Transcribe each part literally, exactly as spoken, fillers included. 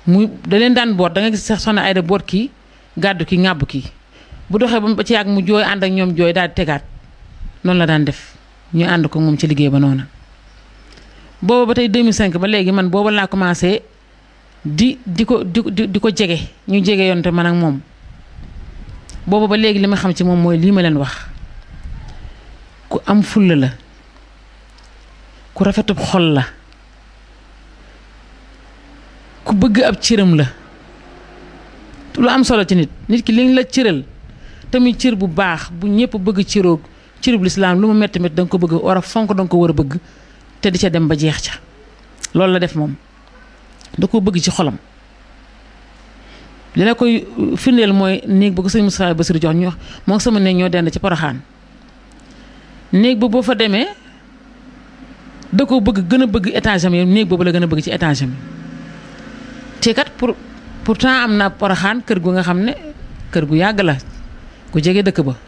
muy da leen daan boot da nga gis sax soxna Ayda boot kii gàddu ki ŋàbb kii bu doxee ba ci yàgg mu jooy ànd ak ñoom jooy daal di tegaat noonu la daan def ñu ànd ko moom ci liggéey ba noona booba ba tey deux mille cinq ba léegi man booba laa commencé di di ko di di ko jege ñu jege yoon te man ak moom booba ba léegi li ma xam ci moom mooy lii ma leen wax ku am fulla la ku rafetub xol la ku bëgg ab cëram la lu am solo ci nit nit ki li la cëral tamit cër bu baax bu ñëpp bëgg cëroog cërub lislaam lu mu metti metti da nga ko bëgg war a fonk da nga ko war a bëgg te di ca dem ba jeex ca loolu la def moom da koo bëgg ci xolam li la koy firndeel mooy néeg ba ko sëñ Moustapha Bassirou jox ñu wax moo sama néeg ñoo dend ci Poroxaan néeg ba boo fa demee da ko bëgg gën a bëgg étage am yow néeg boobu la gën a bëgg ci étage am te kat pour pourtant am na Poroxaan kër gu nga xam ne kër gu yàgg la ku jege dëkk ba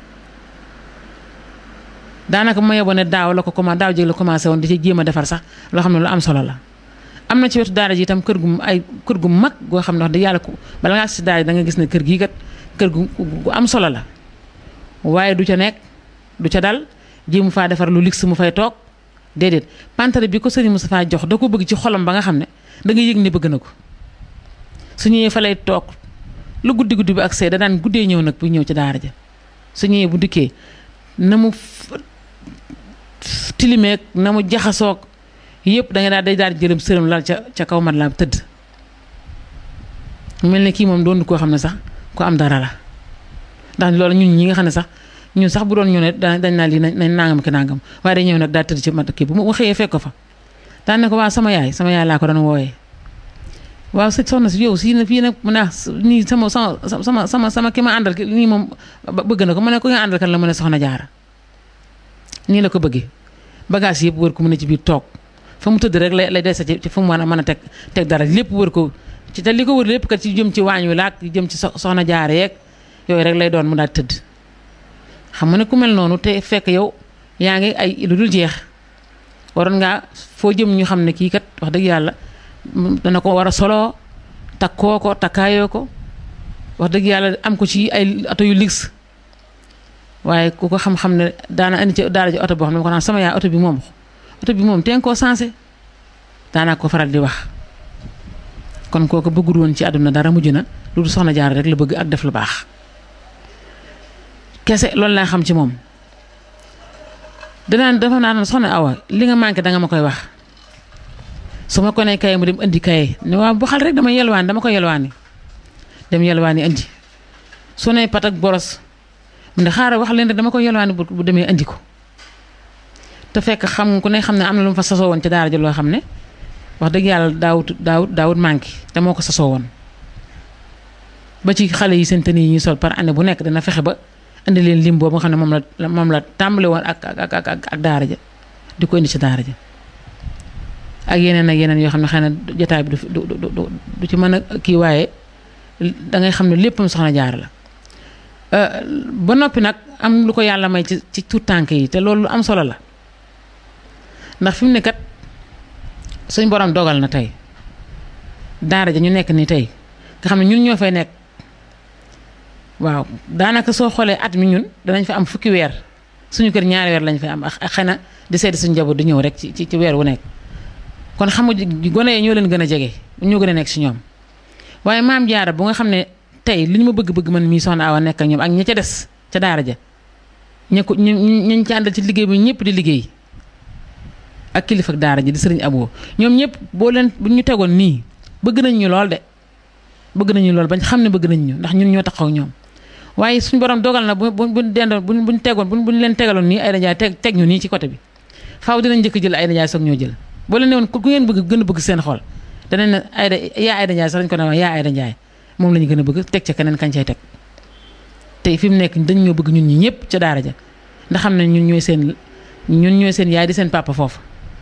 daanaka ma yeboo ne daaw la ko commencé daaw jéeg la commencé woon di ci jéem a defar sax loo xam ne lu am solo la. am na ci wetu daara ji itam kër gu ay kër gu mag goo xam ne wax dëgg yàlla ku bala ngaa si daara ji da nga gis ne kër gii kat kër gu gu am solo la waaye du ca nekk du ca dal jéemu faa defar lu luxe mu fay toog déedéet pantere bi ko sëriñ Moustapha jox da ko bëgg ci xolam ba nga xam ne da nga yëg ne bëgg na ko su ñëwee fa lay toog lu guddi guddi bi ak see da daan guddee ñëw nag bu ñëw ci daara ja su ñëwee bu dikkee na mu tilimeeg na mu jaxasoog yëpp da nga daal day daal di jëlam sërëm lal ca ca kaw mat la tëdd mu mel ne kii moom doon koo xam ne sax ko am dara la ndax loolu ñun ñi nga xam ne sax ñun sax bu doon ñu ne dañ naa lii nañ nangam ki nangam waaye day ñëw nag daal tëdd ci mat kii bu mu xëyee fekk ko fa daan ne ko waaw sama yaay sama yaay laa ko doon wooyee waaw sëñ soxna si yow si na fii nag mu ne nii sama sama sama sama sama ki ma àndal nii moom bëgg na ko mu ne ko nga àndal kan la mu ne soxna jaara nii la ko bëggee bagage yëpp wër ko mu ne ci biir toog fa mu tëdd rek lay lay des ci fa mu mën a mën a teg teg dara lépp wër ko ci te li ko wër lépp kat ci jëm ci waañ wi laak jëm ci soxna jaara yeeg yooyu rek lay doon mu daal tëdd xam nga ne ku mel noonu te fekk yow yaa ngi ay lu dul jeex waroon ngaa foo jëm ñu xam ne kii kat wax dëgg yàlla dana ko war a soloo takkoo ko takkaayoo ko wax dëgg yàlla am ko ci ay oto yu luxe waaye ku ko xam-xam ne daana indi ci daara ji oto boo xam ne ko naan sama yaay oto bi moom oto bi moom teen koo sensé daanaa ko faral di wax kon kooku bëggul woon ci àdduna dara mujj na lu dul soxna jaar rek la bëgg ak def lu baax kese loolu laa xam ci moom danaan dafa naan soxna Awa li nga manqué danga ma koy wax su ma ko nee kaye mu dem indi kaye ne waaw bu xal rek dama yelwaani dama ko yelwaani dem yelwaani indi su ne pat ak boros mu ne xaaral wax leen rek dama ko yelwaani bu demee indi ko te fekk xam ku ne xam ne am na lu mu fa sasoo woon ci daara ji loo xam ne wax dëgg yàlla daawut daawut daawut manqué te moo ko sasoo woon ba ci xale yi seen tenue yi ñuy sol par année bu nekk dana fexe ba indi leen lim boobu nga xam ne moom la moom la tàmbale woon ak ak ak ak daara ja di ko indi ci daara ja ak yeneen ak yeneen yoo xam ne xëy na jotaay bi du du du du ci mën a kii waaye da ngay xam ne léppam soxna jaar la ba noppi nag am lu ko yàlla may ci ci tuut tànk yi te loolu lu am solo la ndax fi mu ne kat suñ borom dogal na tey daara ja ñu nekk ni tey nga xam ne ñun ñoo fay nekk waaw daanaka soo xoolee at mi ñun danañ fa am fukki weer suñu kër ñaari weer lañ fay am ak xëy na di seeti suñu njaboot di ñëw rek ci ci weer wu nekk kon xam nga gone yi ñoo leen gën a jege ñoo gën a nekk si ñoom waaye maam jaara bu nga xam ne tey li ñu ma bëgg-bëgg man mii soxna Awa nekk ak ñoom ak ña ca des ca daara ja ña ko ñu ñu ci àndal ci liggéey bi ñëpp di liggéey ak kilifa ak daara ji di sëriñ Abo ñoom ñëpp boo leen bu ñu tegoon nii bëgg nañ ñu lool de bëgg nañu lool bañ xam ne bëgg nañ ñu ndax ñun ñoo taxaw ñoom waaye suñu borom dogal na bu bu bu dendoon bu buñ tegoon bu buñ leen tegaloon nii ay dajaay teg teg ñu nii ci côté bi faaw dinañ njëkk jël ay dajaay soog ñoo jël boo leen ne woon ku ngeen bëgg gën a bëgg seen xol danañ ne Ayda yaa Ayda Ndiaye sax dañ ko ne wax yaa Ayda Ndiaye moom la ñu gën a bëgg teg ca keneen kañ cay teg tey fi mu nekk dañ ñoo bëgg ñun ñi ñëpp ca daara ja ndax xam ne ñun ñooy seen ñun ñooy seen yaay di seen papa foofu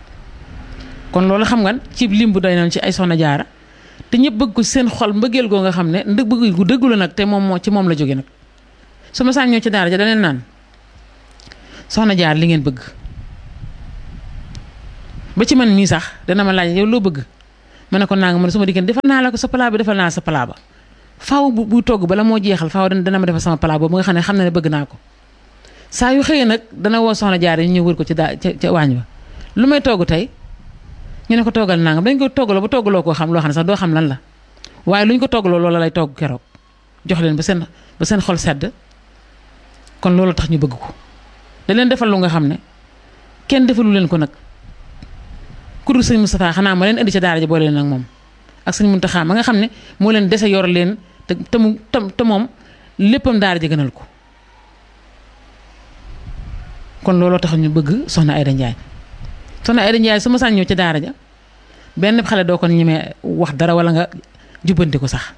kon loolu xam nga ci lim bu doy noonu ci ay soxna jaara te ñëpp bëgg ko seen xol mbëggeel goo nga xam ne ndëg bëgg gu dëggu la nag te moom moo ci moom la jóge nag su ma saan ñëw ci daara ja da leen naan soxna jaar li ngeen bëgg ba ci man mii sax dana ma laaj yow loo bëgg ma ne ko naa nga ma ne suma diggante defal naa la ko sa plat bi defal naa sa plat ba faaw bu bu togg bala moo jeexal faaw dana ma defal sama plat boobu nga xam ne xam na ne bëgg naa ko saa yu xëyee nag dana woo soxna jaar yi ñu ñëw wër ko ci daa ca ca waañ ba lu may togg tey ñu ne ko toggal naa nga dañ ko toggaloo ba toggaloo koo xam loo xam ne sax doo xam lan la waaye lu ñu ko toggaloo loola lay togg keroog jox leen ba seen ba seen xol sedd kon loolu tax ñu bëgg ko da leen defal lu nga xam ne kenn defalu leen ko nag ku dul sëñ Moustapha xanaa ma leen indi ca daara ja boole leen ak moom ak sëñ Muntaxa ma nga xam ne moo leen dese yor leen te te mu te moom léppam daara ja gënal ko kon looloo tax ñu bëgg soxna Aïda Ndiaye soxna Aïda Ndiaye su ma sàñ ñëw ca daara ja benn xale doo ko ñemee wax dara wala nga jubbanti ko sax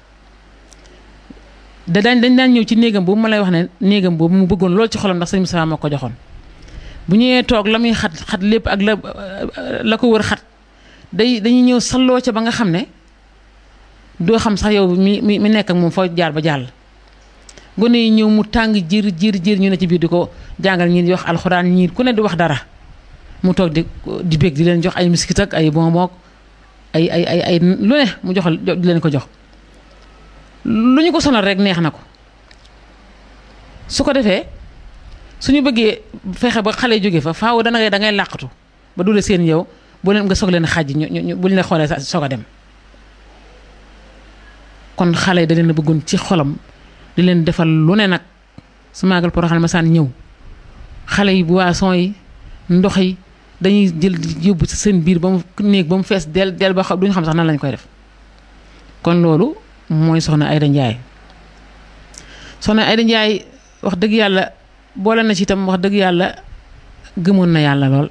da daañ dañ daan ñëw ci néegam boobu ma lay wax ne néegam boobu mu bëggoon lool ci xolam ndax sëñ Moustapha moo ko joxoon bu ñëwee toog la muy xat xat lépp ak la la ko wër xat day dañuy ñëw salloo ca ba nga xam ne doo xam sax yow mi mi mi nekk ak moom foo jaar ba jàll gone yi ñëw mu tàng jir jir jir ñu ne ci biir di ko jàngal ñii di wax alxuraan ñii ku ne di wax dara mu toog di di bég di leen jox ay miskit ak ay bonbon ay ay ay ay lu ne mu joxal di leen ko jox lu ñu ko sonal rek neex na ko su ko defee suñu bëggee fexe ba xale jóge fa faaw dana ngay da ngay làqatu ba dule seen yow bu leen nga soog leen xàjj ñu ñu bu ñu la xoolee sa soog a dem kon xale yi da leen a bëggoon ci xolam di leen defal lu ne nag su maagal Porokhane ma saan ñëw xale yi boisson yi ndox yi dañuy jël yóbbu ci seen biir ba mu néeg ba mu fees del del ba xam duñu xam sax nan lañ koy def kon loolu mooy soxna Aïda Ndiaye soxna Aïda Ndiaye wax dëgg yàlla boole na ci itam wax dëgg yàlla gëmoon na yàlla lool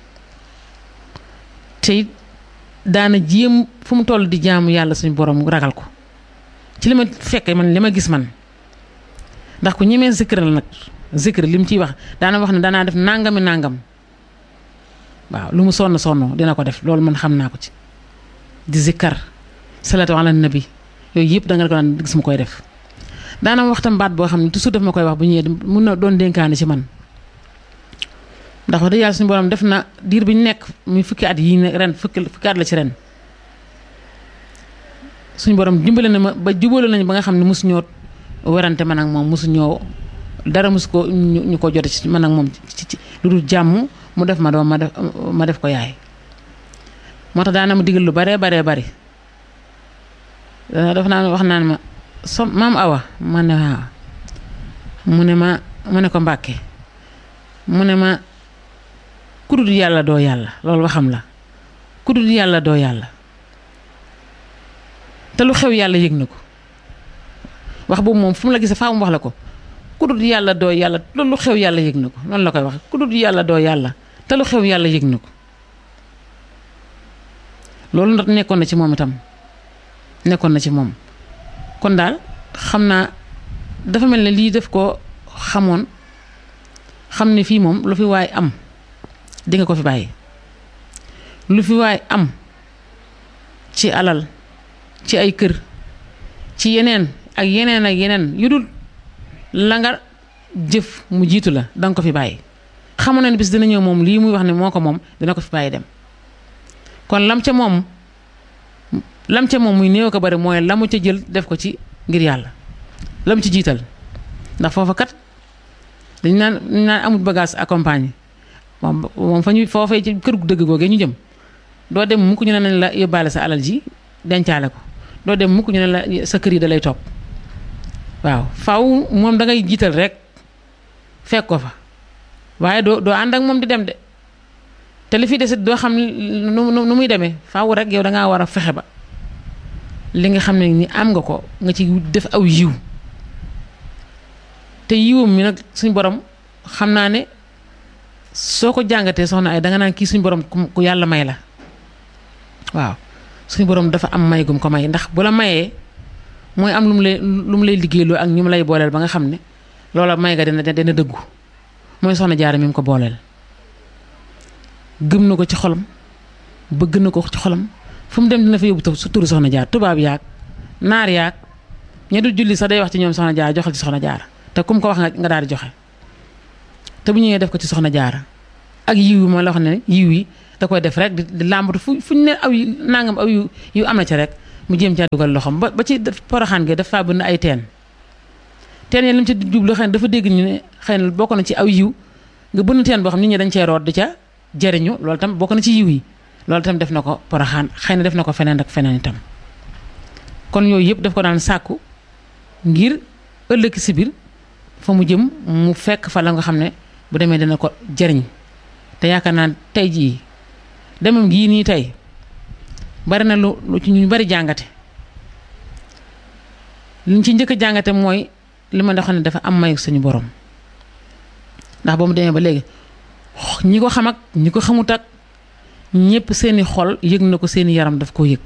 te it daana jéem fu mu toll di jaamu yàlla suñu borom ragal ko ci li ma fekkee man li ma gis man ndax ku ñemee zikr la nag zikr li mu ciy wax daana wax ne danaa def nangami nangam waaw lu mu sonn sonn dina ko def loolu man xam naa ko ci di zikkar salatu ala nabi yooyu yëpp da nga ko daan gis mu koy def daana waxtam baat boo xam ne toujours daf ma koy wax bu ñëwee mun na doon dénkaane ci man ndax wax dëgg yàlla suñu borom def na diir bi ñu nekk muy fukki at yii ne ren fukki fukki at la ci ren suñu borom dimbale na ma ba jubale nañu ba nga xam ne mosu ñoo werante man ak moom mosu ñoo dara mosu ko ñu ko jote ci man ak moom ci ci lu dul jàmm mu def ma doom ma def ma def ko yaay moo tax daana ma digal lu baree baree bari daf naa wax naan ma so maam Awa ma ne waaw mu ne ma mu ne ko Mbàkke mu ne ma ku dul yàlla doo yàlla loolu waxam la ku dul yàlla doo yàlla te lu xew yàlla yëg na ko wax boobu moom fu mu la gisee faa mu wax la ko ku dul yàlla doo yàlla loolu lu xew yàlla yëg na ko noonu la koy wax ku dul yàlla doo yàlla te lu xew yàlla yëg na ko loolu ndax nekkoon na ci moom itam nekkoon na ci moom kon daal xam naa dafa mel ne lii def ko xamoon xam ne fii moom lu fi waay am di nga ko fi bàyyi lu fi waay am ci alal ci ay kër ci yeneen ak yeneen ak yeneen yu dul la nga jëf mu jiitu la danga ko fi bàyyi xamoon na ne bis dina ñëw moom lii muy wax ne moo ko moom dina ko fi bàyyi dem kon lam ca moom lam ca moom muy néew ko bari mooy la mu ca jël def ko ci ngir yàlla lam ci jiital ndax foofa kat dañ naan dañ naan amul bagage accompagné moom moom fa ñu foofee ci kër gu dëgg googee ñu jëm doo dem mukk ñu ne nañ la yóbbaale sa alal ji dencaale ko doo dem mukk ñu ne la sa kër yi da lay topp waaw faw moom da ngay jiital rek fekk ko fa waaye doo doo ànd ak moom di dem de te li fi desit doo xam nu nu muy demee faaw rek yow da ngaa war a fexe ba li nga xam ne ni am nga ko nga ci def aw yiw te yiwam mi nag suñ borom xam naa ne soo ko jàngatee soxna ay danga naan kii suñ borom ku yàlla may la waaw suñ borom dafa am may gum ko may ndax bu la mayee mooy am lu mu lay lu mu lay liggéeyloo ak ñu mu lay booleel ba nga xam ne loola may ga dina dina dëggu mooy soxna Jaara mi mu ko booleel gëm na ko ci xolam bëgg na ko ci xolam fu mu dem dina fa yóbbu su turu soxna Jaara tubaab yaag naar yaag ña du julli sax day wax ci ñoom soxna Jaara joxal ci soxna Jaara te kum ko wax nga daal di joxe te bu ñëwee def ko ci soxna Jaara ak yiw yi ma la wax ne yiw yi da koy def rek di làmbatu fu fuñ ne aw yu nangam aw yu yu am na ci rek mu jéem caa dugal loxoom ba ba ci Poroxaan gi dafa bëgg ay teen teen yi li mu ci jublu xëy na dafa dégg ñu ne xëy na bokk na ci aw yiw nga bënn teen boo xam nit ñi dañ cee root di ca jëriñu loolu tam bokk na ci yiw yi loolu tam def na ko Poroxaan xëy na def na ko feneen ak feneen itam kon yooyu yëpp daf ko daan sàkku ngir ëllëg si biir fa mu jëm mu fekk fa la nga xam ne bu demee dina ko jëriñ te yaakaar naa tey jii demam gii nii tey bari na lu lu ci ñu bari jàngate liñ ci njëkk a jàngate mooy li ma doon ne dafa am mayu suñu borom ndax ba mu demee ba léegi ñi ko xam ak ñi ko xamut ak ñëpp seeni xol yëg na ko seeni yaram daf koo yëg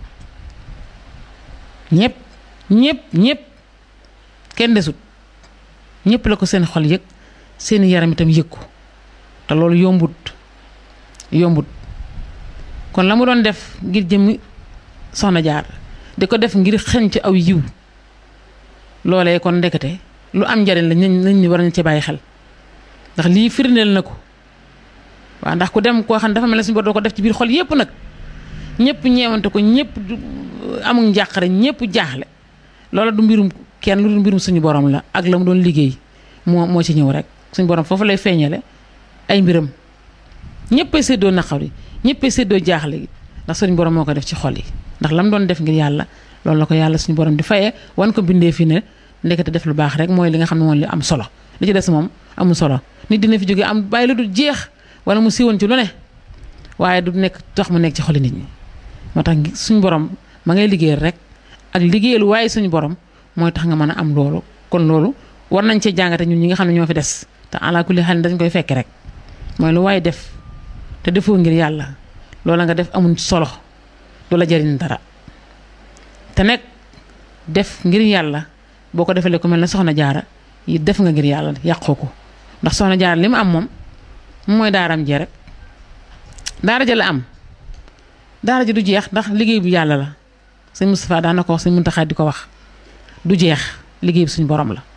ñëpp ñëpp ñëpp kenn desut ñëpp la ko seen xol yëg seeni yaram itam yëg ko te loolu yombut yombut kon la mu doon def ngir jëmmi Soxna Jaara di ko def ngir xeñ ci aw yiw loolee kon ndekete lu am njariñ la nañ ni war nañ ci bàyyi xel ndax lii firndeel na ko waaw ndax ku dem koo xam ne dafa mel ne suñu bor doo ko def ci biir xol yépp nag ñëpp ñeewante ko ñëpp amul njàqare ñëpp jaaxle loola du mbirum kenn lu du mbirum suñu borom la ak la mu doon liggéey moo moo ci ñëw rek suñu borom foofu lay feeñale ay mbiram ñëppay séddoo naqar yi ñëppay séddoo jaaxle gi ndax suñu borom moo ko def ci xol yi ndax la mu doon def ngir yàlla loolu la ko yàlla suñu borom di fayee wan ko bindee fi ne ndekete def lu baax rek mooy li nga xam ne moom li am solo li ci des moom amul solo nit dina fi jóge am bàyyi lu du jeex wala mu siiwoon ci lu ne waaye du nekk tax mu nekk ci xoli nit ñi moo tax suñu borom ma ngay liggéeyal rek ak liggéeyal waaye suñu borom mooy tax nga mën a am loolu kon loolu war nañ cee jàngate ñun ñi nga xam ne ñoo fi des te ala kulli xel dañ koy fekk rek mooy lu waaye def te defoo ngir yàlla loola nga def amul solo du la jariñ dara te nekk def ngir yàlla boo ko defalee ku mel ne Soxna Jaara yi def nga ngir yàlla yàqoo ko ndax Soxna Jaara li mu am moom mooy daaram jee rek daara ja la am daara ji du jeex ndax liggéey bu yàlla la sëñ Moustapha daan na ko wax sëñ Muntaxa di ko wax du jeex liggéey bi suñu borom la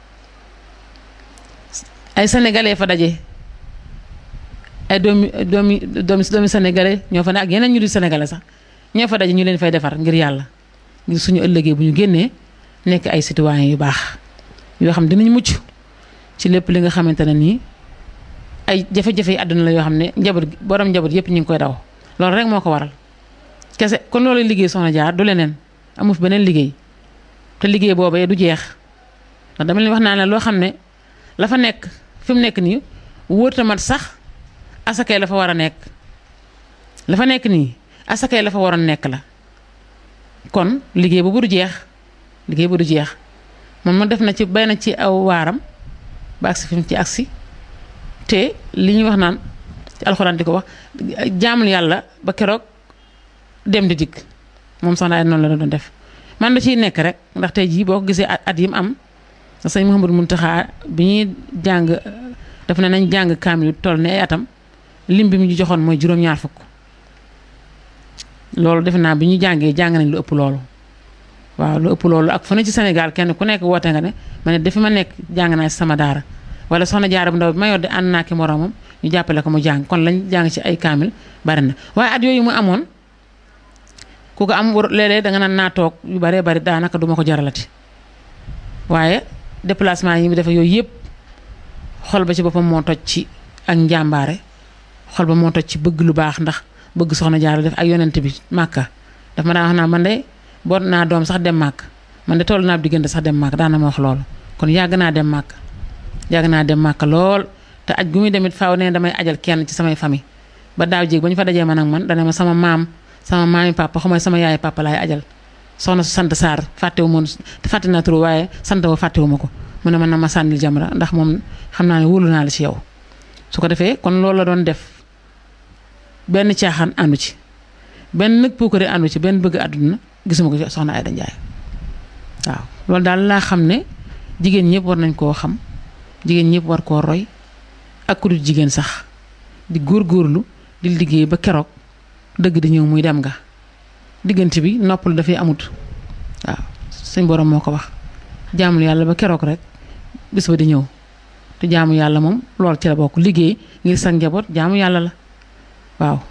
ay sénégalais fa daje ay doomi doomi doomi doomi sénégalais ñoo fa ne ak yeneen ñu di sénégalais sax ñoo fa daje ñu leen fay defar ngir yàlla ngir suñu ëllëgee bu ñu génnee nekk ay citoyens yu baax yoo xam dinañ mucc ci lépp li nga xamante ne nii ay jafe-jafe yi àdduna la yoo xam ne njaboot borom njaboot yëpp ñu ngi koy daw loolu rek moo ko waral kese kon loolu liggéey Soxna Jaara du leneen amu fi beneen liggéey te liggéey boobee du jeex ndax dama leen wax naa ne loo xam ne la fa nekk fi mu nekk nii wóor mat sax asakay la fa war a nekk la fa nekk nii asakay la fa waroon nekk la kon liggéey boobu du jeex liggéey bu du jeex moom ma def na ci bay na ci aw waaram ba agsi fi mu ci agsi te li ñuy wax naan ci alxuraan di ko wax jaamul yàlla ba keroog dem di dikk moom Soxna ay noonu la doon def man da ciy nekk rek ndax tey jii boo ko gisee at yi mu am sëñ Mouhamadou Mountakha bi ñuy jàng daf ne nañ jàng kaamil toll ne ay atam lim bi mu ñu joxoon mooy juróom-ñaar fukk loolu defe naa bi ñu jàngee jàng nañ lu ëpp loolu waaw lu ëpp loolu ak fu ne ci Sénégal kenn ku nekk woote nga ne ma ne dafa ma nekk jàng naa ci sama daara wala Soxna Jaara bu ndaw bi ma yor de ànd naa ki moroomam ñu jàppale ko mu jàng kon lañ jàng ci ay kaamil bari na waaye at yooyu mu amoon ku ko am war léeg-léeg danga naan naa toog yu baree bari daanaka duma ko jaralati waaye déplacement yi mu defe yooyu yëpp xol ba ci boppam moo toj ci ak njàmbaare xol ba moo toj ci bëgg lu baax ndax bëgg Soxna Jaara def ak yonent bi Màkka daf ma daan wax naa man de boot naa doom sax dem màkk man de toll naa diggante sax dem màkk daana ma wax loolu kon yàgg naa dem màkk yàgg naa dem màkk lool te aj gu muy demit faaw ne damay ajal kenn ci samay famille ba daaw jéeg ba ñu fa dajee man ak man dana ma sama maam sama maami papa xamay sama yaay papa laay ajal soxna su sant Sarr fàttewu ma fàtte naa turu waaye sant wa fàttewu ma ko mu ne man na ma sànnil Jamra ndax moom xam naa ne wóolu naa la ci yow su ko defee kon loolu la doon def benn caaxaan àndu ci benn nag puukare àndu ci benn bëgg àdduna gisuma ko Soxna Ayda Njaay waaw loolu daal laa xam ne jigéen ñëpp war nañ koo xam jigéen ñëpp war koo roy ak ku dul jigéen sax di góorgóorlu di liggéey ba keroog dëgg di ñëw muy dem nga diggante bi noppal dafay amut waaw suñ borom moo ko wax jaamul yàlla ba keroog rek bis ba di ñëw te jaamu yàlla moom loolu ci la bokk liggéey ngir sa njaboot jaamu yàlla la waaw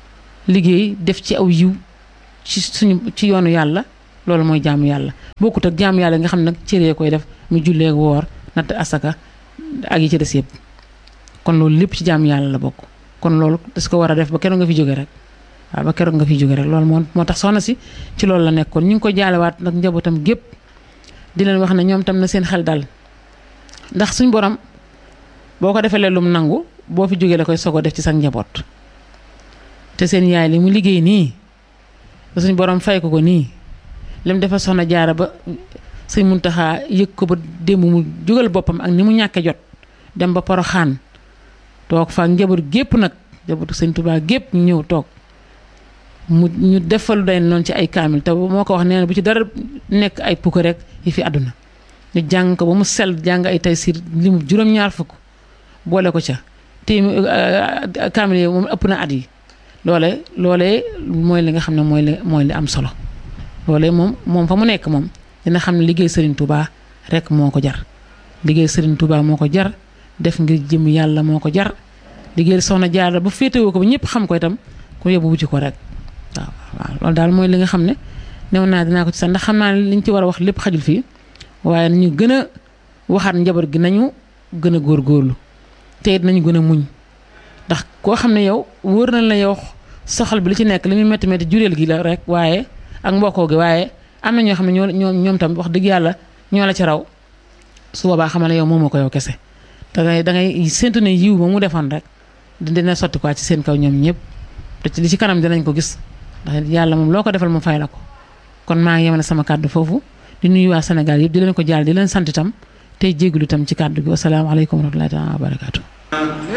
liggéey def ci aw yiw ci suñu ci yoonu yàlla loolu mooy jaamu yàlla bokkut ak jaamu yàlla nga xam ne nag cëree koy def mu jullee woor natt asaka ak yi ci des yëpp kon loolu lépp ci jaamu yàlla la bokk kon loolu das ko war a def ba keroog nga fi jóge rek waaw ba keroog nga fi jóge rek loolu moo moo tax soxna si ci loolu la nekkoon ñu ngi ko jaalewaat nag njabootam gépp di leen wax ne ñoom tam na seen xel dal ndax suñ borom boo ko defee lum nangu boo fi jógee la koy sogo def ci sa njaboot te seen yaay li mu liggéey nii ba suñ borom fay ko ko nii lim dafa soxna jaara ba sëñ Muntaxa yëg ko ba démb mu jógal boppam ak ni mu ñàkke jot dem ba Poroxaan toog fa njaboot gépp nag njabootu sëñ Tuubaa gépp ñu ñëw toog mu ñu defal day noonu ci ay kaamil te moo ko wax nee na bu ci dara nekk ay pukk rek yi fi àdduna ñu jàng ko ba mu sell jàng ay taysiir li mu juróom-ñaar fukk boole ko ca te kaamil yi moom ëpp na at yi loole loolee mooy li nga xam ne mooy li mooy li am solo loolee moom moom fa mu nekk moom dina xam ne liggéey Serigne Touba rek moo ko jar liggéey Serigne Touba moo ko jar def ngir jëm yàlla moo ko jar liggéey soxna Jaara ba féetewoo ko ba ñëpp xam ko itam ku yóbbu wuti ko rek waaw waaw loolu daal mooy li nga xam ne new naa dinaa ko ci sax ndax xam naa ne liñ ci war a wax lépp xajul fii waaye nañu gën a waxaat njaboot gi nañu gën a góorgóorlu te it nañu gën a muñ ndax koo xam ne yow wóor na la yow soxal bi li ci nekk li muy métti métti jureel gi la rek waaye ak mbokkoo gi waaye am na ñoo xam ne ñoo ñoo ñoom tam wax dëgg yàlla ñoo la ci raw su boobaa xamal ne yow moomoo ko yow kese da ngay da ngay séntu ne yiw ba mu defoon rek dina sotti quoi ci seen kaw ñoom ñëpp te ci li ci kanam dinañ ko gis ndax yàlla moom loo ko defal mu fay la ko kon maa ngi yemale sama kàddu foofu di nuyu waa Sénégal yëpp di leen ko jaal di leen sant itam tey jégalu itam ci kàddu gi wasalaamaaleykum wa rahmatullahi wa barakaatu.